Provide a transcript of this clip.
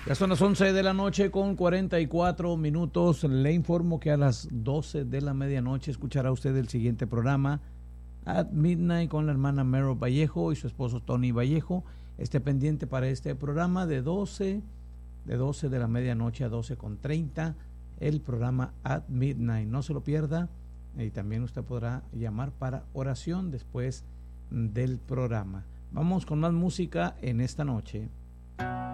Ya son las 11 de la noche con 44 minutos. Le informo que a las 12 de la medianoche escuchará usted el siguiente programa, At Midnight, con la hermana Meryl Vallejo y su esposo Tony Vallejo. Esté pendiente para este programa de 12 de la medianoche a 12:30, el programa At Midnight. No se lo pierda, y también usted podrá llamar para oración después del programa. Vamos con más música en esta noche.